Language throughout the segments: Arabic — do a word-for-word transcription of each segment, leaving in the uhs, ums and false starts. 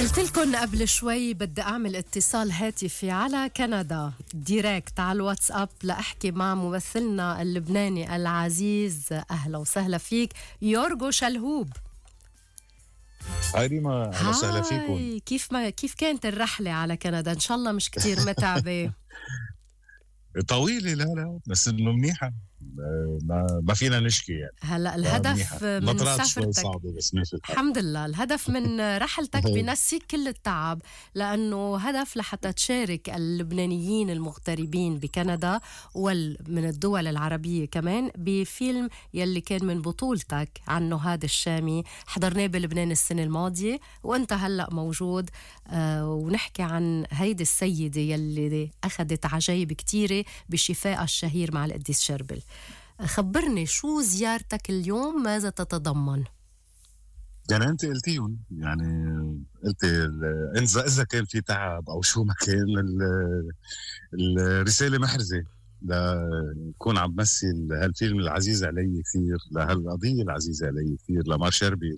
قلت لكم قبل شوي بدي أعمل اتصال هاتفي على كندا ديريكت على الواتساب لأحكي مع ممثلنا اللبناني العزيز. أهلا وسهلا فيك يورغو شلهوب. هاي ريما، أهلا وسهلا فيكم. هاي كيف ما كيف كانت الرحلة على كندا؟ إن شاء الله مش كتير متعبة. طويلة، لا لا بس إنه منيحة، ما, ما فينا نشكي يعني. هلا الهدف من نطرات شوي سفرتك صعبة بس ماشي الحال. الحمد لله، الهدف من رحلتك بنسيك كل التعب، لأنه هدف لحتى تشارك اللبنانيين المغتربين بكندا ومن الدول العربية كمان بفيلم يلي كان من بطولتك عن نهاد الشامي، حضرناه بلبنان السنة الماضية وانت هلأ موجود. آه ونحكي عن هيدي السيدة يلي أخذت عجائب كتيرة بشفاء الشهير مع القديس شربل. خبرني شو زيارتك اليوم، ماذا تتضمن؟ يعني أنت قلتيهم، يعني قلت إذا إذا كان في تعب أو شو ما كان، الرسالة محرزة لكون عم بمثل هالفيلم العزيز علي كثير، لهالقضية العزيزة علي كثير، لمار شربل.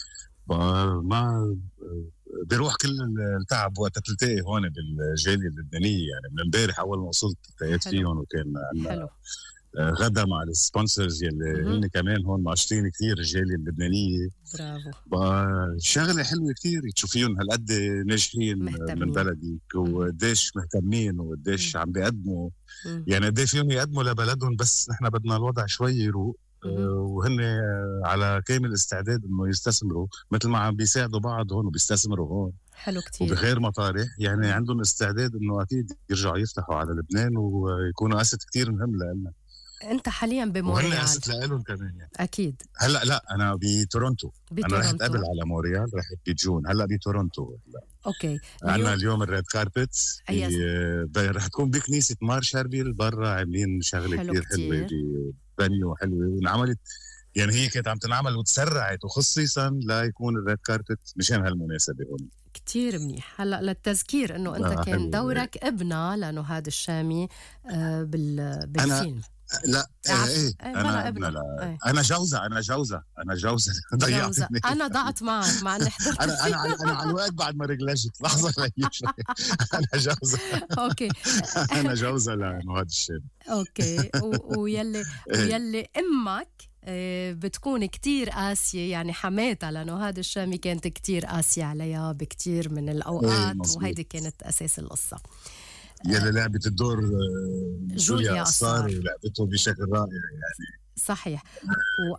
ما بيروح كل التعب وقت تلتقي هون بالجالية اللبنانية. يعني من امبارح أول ما وصلت التقيت فيهم، وكان عندنا غدا مع السبونسرز يلي هن كمان هون معشرين كثير الجالية اللبنانية. برافو. شغلة حلوة كثير تشوفيهم هالقد ناجحين من بلدك، وقديش مهتمين وقديش عم بيقدموا. يعني قد فيهم يقدموا لبلدهم، بس نحن بدنا الوضع شوي يروق، وهن على كامل استعداد انه يستثمروا مثل ما عم بيساعدوا بعض هون وبيستثمروا هون. حلو كتير. وبخير مطارح، يعني مم. عندهم استعداد انه اكيد يرجعوا يفتحوا على لبنان ويكونوا اسد كتير مهم لنا. انت حاليا بموريال، وهن اسد لهم كمان يعني. اكيد. هلا لا، انا بتورونتو. انا رحت قبل على موريال، رحت بجون، هلا بتورونتو. هلا اوكي. عندنا اليوم الريد كاربت، رح تكون بكنيسه مار شربل برا، عاملين شغله كتير حلوه ببانيو حلوه وانعملت. يعني هي كانت عم تنعمل وتسرعت، وخصيصا لا يكون الريد كاربت مشان هالمناسبه هون. كتير منيح. هلا للتذكير انه انت آه كان دورك ابنه لنهاد الشامي آه بال بالفيلم. لا آه ايه انا ابنه. لا ايه. انا جوزة انا جوزة انا جوزة ضيعتني. انا ضعت معك مع اني حضرت. انا انا على انا على الوقت بعد ما رجلجت لحظه ريش. انا جوزة. اوكي. انا جوزة لنهاد الشامي. اوكي. ويلي ويلي امك بتكون كتير قاسية، يعني حماتها لنهاد الشامي كانت كتير قاسية عليها بكتير من الأوقات، وهيدي كانت أساس القصة. يلي لعبت الدور جوليا قصار، ولعبته بشكل رائع يعني. صحيح. و...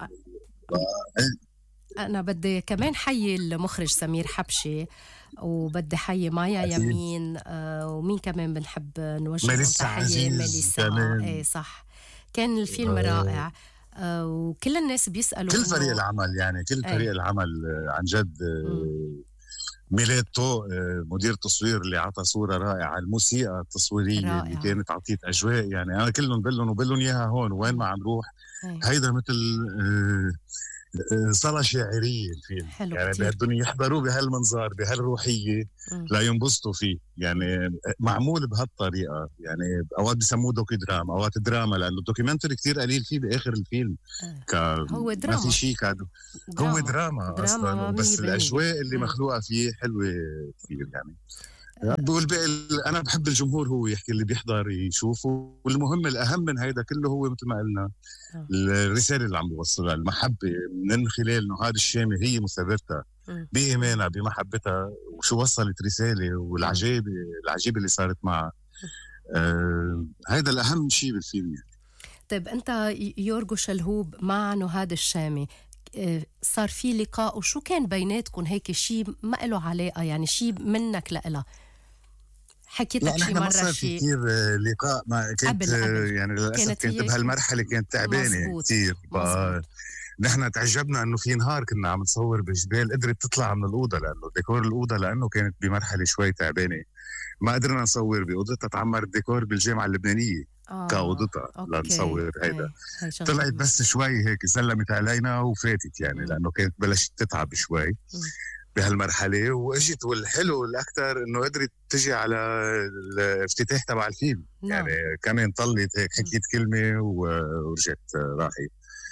أنا بدي كمان حيي المخرج سمير حبشي، وبدي حيي مايا يمين، آه ومين كمان بنحب نوجه تحية؟ ميليسا. ايه صح، كان الفيلم آه. رائع. آه وكل الناس بيسألوا كل فريق العمل، يعني كل فريق أي. العمل عن جد. آه ميلاد طوق مدير تصوير اللي عطى صورة رائعة، الموسيقى التصويرية رائع. اللي كانت عطيت أجواء، يعني أنا كلهم بلن وبلن إياها هون وين ما عم روح. هيدا مثل صلاة شاعرية الفيلم، يعني بدهم يحضروا بهالمنظر بهالروحية لا ينبسطوا فيه. يعني معمول بهالطريقة، يعني أوقات بسموه دوكي دراما، أوقات دراما، لأنه الدوكيومنتري كتير قليل فيه بآخر الفيلم. ك... هو دراما، ما في شيء كادو. هو دراما, دراما أصلا، بس الأجواء اللي مخلوقة فيه حلوة كتير يعني. والباقي أنا بحب الجمهور هو يحكي، اللي بيحضر يشوفه. والمهم الأهم من هيدا كله هو مثل ما قلنا الرسالة اللي عم بوصلها، المحبة من خلال نهاد الشامي، هي مثابرتها بإيمانها بمحبتها، وشو وصلت رسالة، والعجيب العجيب اللي صارت معها. آه هيدا الأهم شيء بالفيلم يعني. طيب أنت يورغو شلهوب مع نهاد الشامي صار في لقاء، وشو كان بيناتكم هيك شيء ما له علاقة، يعني شيء منك لإلها؟ حكيت لك شي مرة شيء كثير لقاء ما كنت قبل قبل. يعني للأسف كنت بهالمرحلة كانت تعبانة كثير. نحن تعجبنا انه في نهار كنا عم نصور بجبال قدرت تطلع من الأوضة، لأنه ديكور الأوضة لأنه كانت بمرحلة شوي تعبانة، ما قدرنا نصور بأوضتها. تعمر الديكور بالجامعة اللبنانية آه. كأوضتها لنصور هيدا. طلعت بس شوي هيك سلمت علينا وفاتت يعني. م. لأنه كانت بلشت تتعب شوي م. بهالمرحلة، واجت. والحلو الأكثر إنه قدرت تجي على الافتتاح تبع الفيلم. نعم. يعني كمان طلت هيك حكيت كلمة ورجعت راحت.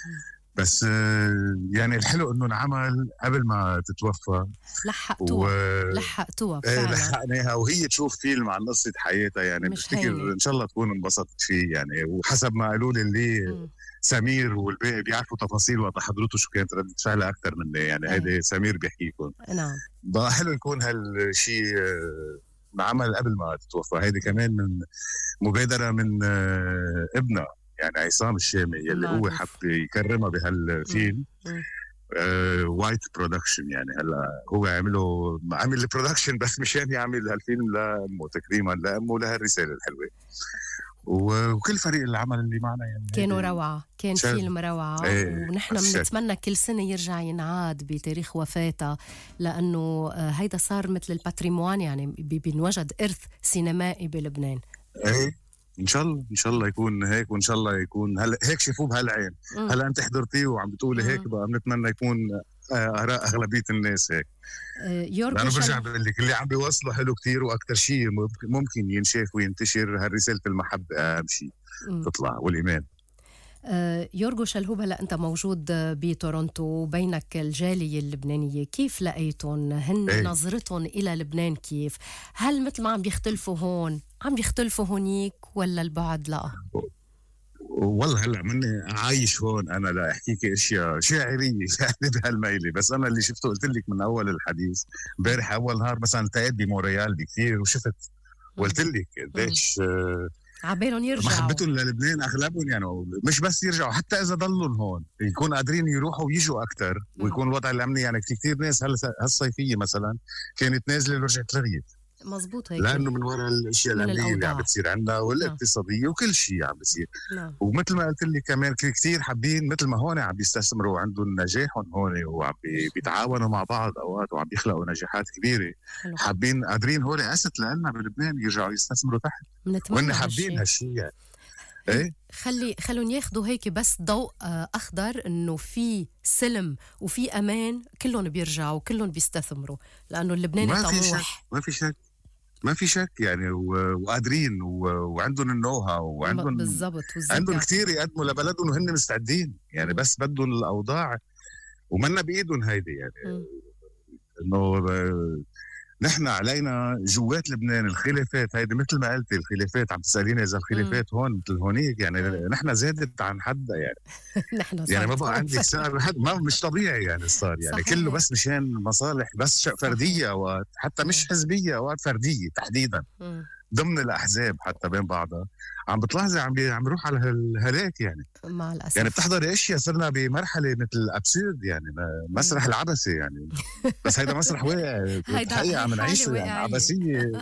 بس يعني الحلو انه انعمل قبل ما تتوفى. لحقتوها و... لحقتوها فعلا. لحقناها وهي تشوف فيلم عن قصة حياتها يعني. بفتكر ان شاء الله تكون انبسطت فيه يعني. وحسب ما قالوا لي اللي م. سمير والباقي بيعرفوا تفاصيل وقت حضرته شو كانت ردة فعلها اكثر مني يعني. هيدي سمير بيحكيكم. نعم. بقى حلو يكون هالشيء انعمل قبل ما تتوفى. هيدي كمان من مبادرة من ابنها يعني عصام الشامي يلي هو حب يكرمها بهالفيلم. وايت uh, برودكشن يعني. هلا هو عمله عمل البرودكشن بس مشان يعمل هالفيلم لامه تكريما لامه لهالرساله الحلوه. وكل فريق العمل اللي معنا يعني كانوا روعه. كان شاد. فيلم روعه. ايه ونحن بنتمنى كل سنه يرجع ينعاد بتاريخ وفاتها لانه هيدا صار مثل الباتريموان يعني بنوجد ارث سينمائي بلبنان. ايه ان شاء الله ان شاء الله يكون هيك وان شاء الله يكون هل هيك شافوه بهالعين. هلا انت حضرتيه وعم بتقولي هيك بقى بنتمنى يكون اراء اغلبيه الناس هيك. انا برجع بقول لك اللي عم بيوصله حلو كتير واكثر شيء ممكن ينشاف وينتشر هالرساله المحبه اهم شيء تطلع والايمان. يورغو شلهوب هلا انت موجود بتورونتو وبينك الجاليه اللبنانيه، كيف لقيتهم؟ هن ايه؟ نظرتهم الى لبنان كيف؟ هل مثل ما عم بيختلفوا هون عم بيختلفوا هونيك ولا البعد لا؟ والله هلا مني عايش هون انا لا احكيك اشياء شاعريه يعني بهالميله. بس انا اللي شفته قلت لك من اول الحديث امبارح اول نهار مثلا التقيت بمونريال بكثير وشفت وقلت لك قديش عبالهم يرجعوا محبتهم للبنان اغلبهم يعني. مش بس يرجعوا حتى اذا ضلوا هون يكون قادرين يروحوا ويجوا اكثر ويكون الوضع الامني يعني. في كثير ناس هالصيفيه مثلا كانت نازله ورجعت لغيت. مزبوط هيك لانه من وراء الاشياء الامنيه اللي عم بتصير عندنا والاقتصاديه وكل شيء عم بيصير. ومثل ما قلت لك كمان كثير حابين مثل ما هون عم بيستثمروا عندهم نجاحهم هون وعم بيتعاونوا مع بعض اوقات وعم بيخلقوا نجاحات كبيره. حلو. حابين قادرين هون اسد لنا بلبنان يرجعوا يستثمروا تحت وإن حابين هالشيء يعني. ايه خلي خلون ياخذوا هيك بس ضوء اخضر انه في سلم وفي امان كلهم بيرجعوا كلهم بيستثمروا لانه اللبناني طموح. ما في شك ما في شك يعني. وقادرين وعندهم النو هاو وعندهم بالضبط عندهم كثير يقدموا لبلدهم وهن مستعدين يعني. بس بدهم الاوضاع ومنا بايدهم هيدي يعني. انه نحن علينا جوات لبنان الخلافات هيدي مثل ما قلتي الخلافات عم تساليني اذا الخلافات هون مثل هونيك يعني. نحن زادت عن حدها يعني. نحن يعني ما بقى عندك سعر حد ما مش طبيعي يعني صار يعني. صحيح. كله بس مشان مصالح بس فرديه وحتى مش حزبيه اوقات فرديه تحديدا م. ضمن الاحزاب حتى بين بعضها. عم بتلاحظي عم عم بيروح على الهلاك يعني. مع الاسف يعني بتحضري اشياء صرنا بمرحله مثل ابسورد يعني مسرح العبثي يعني. بس هيدا مسرح واقع الحقيقه عم نعيشه يعني عبثيه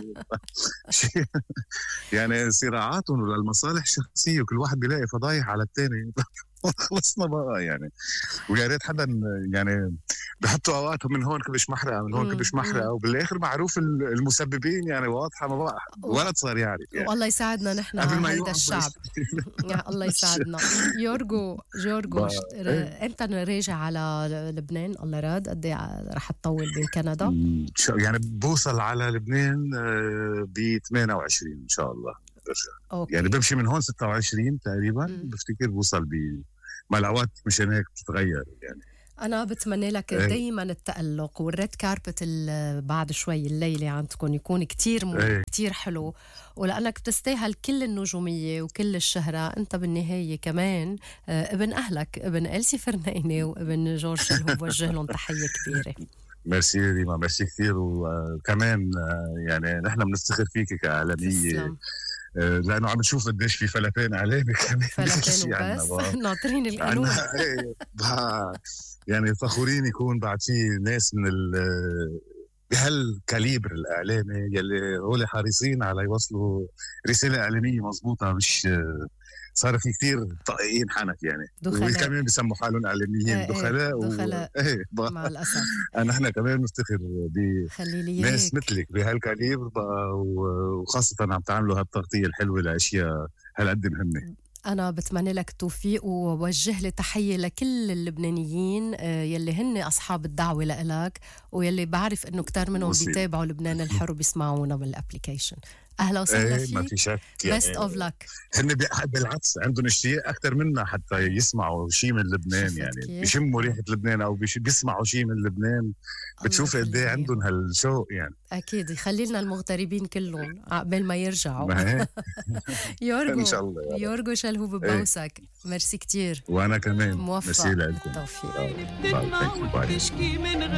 يعني صراعاتهم وللمصالح الشخصيه وكل واحد بيلاقي فضايح على الثاني. خلصنا بقى يعني. ويا ريت حدا يعني بحطوا اوقاتهم من هون كبش محرقه من هون كبش محرقه وبالاخر معروف المسببين يعني واضحه ما بقى ولد صار يعرف يعني. والله يساعدنا نحن هيدا الشعب. يا الله يساعدنا. يورغو جورغو امتى راجع على لبنان الله راد؟ قد ايه رح تطول بكندا؟ يعني بوصل على لبنان ب ثمانية وعشرين ان شاء الله. أوكي. يعني بمشي من هون ستة وعشرين تقريبا. م. بفتكر بوصل ب ملعوات مشان هيك بتتغير يعني. أنا بتمنى لك ايه. دايما التألق والريد كاربت بعد شوي الليلة عندكم يكون كتير م... ايه. كتير حلو ولأنك بتستاهل كل النجومية وكل الشهرة. أنت بالنهاية كمان ابن أهلك ابن إلسي فرنايني وابن جورج شلهوب. وجه لهم تحية كبيرة. ميرسي ريما ميرسي كثير. وكمان يعني نحن بنفتخر فيك كإعلامية لأنه عم نشوف قديش في فلتان إعلامي كمان. فلتان وبس ناطرين القانون يعني فخورين يكون بعد في ناس من بهالكاليبر الإعلامي يلي هول حريصين على يوصلوا رسالة إعلامية مضبوطة. مش صار في كتير طاقيين حنك يعني وكمان بيسموا حالهم إعلاميين دخلاء دخلاء و... ايه مع الأسف. نحن كمان نفتخر بناس مثلك بهالكاليبر بقى وخاصة عم تعملوا هالتغطية الحلوة لأشياء هالقد مهمة. أنا بتمنى لك التوفيق ووجه لي تحية لكل اللبنانيين يلي هن أصحاب الدعوة لإلك ويلي بعرف إنه كتار منهم بيتابعوا لبنان الحر وبيسمعونا بالأبليكيشن. اهلا وسهلا ايه فيك. ما في شك بيست اوف لك. هن بالعكس عندهم اشتياق اكثر منا حتى يسمعوا شيء من لبنان، يعني بيشموا ريحه لبنان او بيسمعوا شيء من لبنان. بتشوف قد ايه عندهم هالشوق يعني. اكيد يخلي لنا المغتربين كلهم قبل ما يرجعوا. يورغو ان شاء الله. يورغو شلهوب ببوسك. ميرسي كتير. وانا كمان موفق. ميرسي لكم. توفيق.